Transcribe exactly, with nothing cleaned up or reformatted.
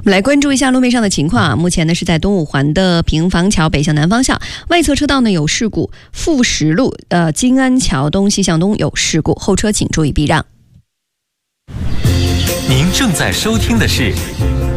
我们来关注一下路面上的情况啊。目前呢是在东五环的平房桥北向南方向外侧车道呢有事故，富石路呃金安桥东西向东有事故，后车请注意避让。 您正在收听的是